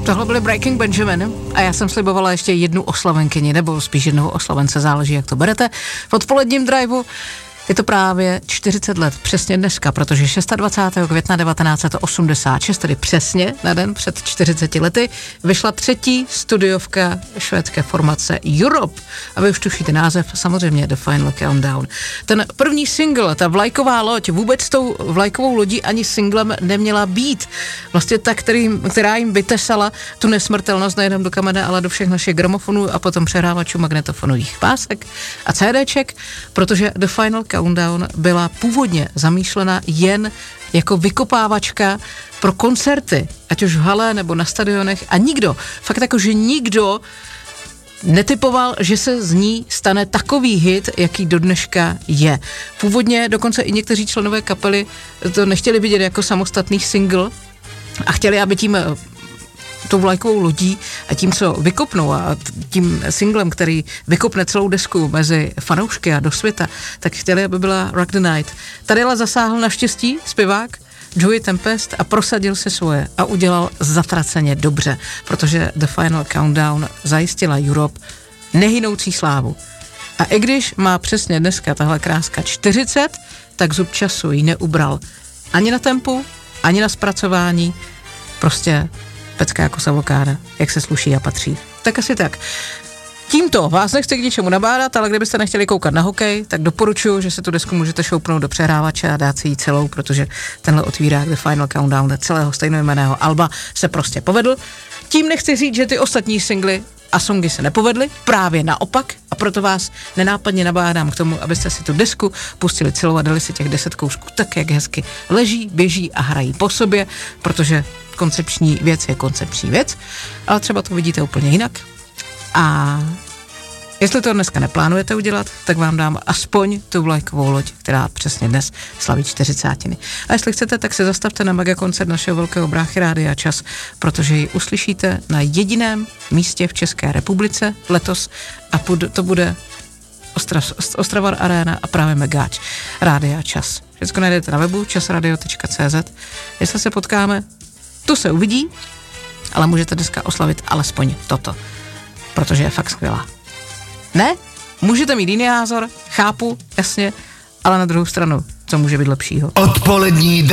Tohle byly Breaking Benjamin a já jsem slibovala ještě jednu oslavenkyni, nebo spíš jednoho oslavence, záleží, jak to berete. V odpoledním driveu je to právě 40 let, přesně dneska, protože 26. května 1986, tedy přesně na den před 40 lety, vyšla třetí studiovka švédské formace Europe. A vy už tušíte název, samozřejmě The Final Countdown. Ten první single, ta vlajková loď, vůbec tou vlajkovou lodí ani singlem neměla být. Vlastně ta, která jim vytesala tu nesmrtelnost nejenom do kamene, ale do všech našich gramofonů a potom přehrávačů magnetofonových pásek a CDček, protože The Final Countdown byla původně zamýšlena jen jako vykopávačka pro koncerty, ať už v hale nebo na stadionech a nikdo, fakt jako, že nikdo netypoval, že se z ní stane takový hit, jaký do dneška je. Původně dokonce i někteří členové kapely to nechtěli vidět jako samostatný single a chtěli, aby tím tou vlajkovou lodí a tím, co vykopnou a tím singlem, který vykopne celou desku mezi fanoušky a do světa, tak chtěli, aby byla Rock the Night. Tady ale zasáhl naštěstí zpěvák Joey Tempest a prosadil si svoje a udělal zatraceně dobře, protože The Final Countdown zajistila Europe nehynoucí slávu. A i když má přesně dneska tahle kráska 40, tak zub času jí neubral ani na tempu, ani na zpracování, prostě pecka jako savokáda, jak se sluší a patří. Tak asi tak. Tímto vás nechci k ničemu nabádat, ale kdybyste nechtěli koukat na hokej, tak doporučuji, že se tu desku můžete šoupnout do přehrávače a dát si ji celou, protože tenhle otvírák The Final Countdown celého stejnojmenného alba se prostě povedl. Tím nechci říct, že ty ostatní singly a songy se nepovedly, právě naopak, a proto vás nenápadně nabádám k tomu, abyste si tu desku pustili celou a dali si těch 10 kousků tak, jak hezky leží, běží a hrají po sobě, protože koncepční věc je koncepční věc, ale třeba to vidíte úplně jinak. A jestli to dneska neplánujete udělat, tak vám dám aspoň tu vlajkovou loď, která přesně dnes slaví 40. A jestli chcete, tak se zastavte na megakoncert našeho velkého bráchy Rádia Čas, protože ji uslyšíte na jediném místě v České republice letos a to bude Ostravar Arena a právě Megáč Rádia Čas. Všechno najdete na webu časradio.cz. Jestli se potkáme, tu se uvidí, ale můžete dneska oslavit alespoň toto, protože je fakt skvělá. Ne? Můžete mít jiný názor, chápu, jasně, ale na druhou stranu, co může být lepšího. Odpolední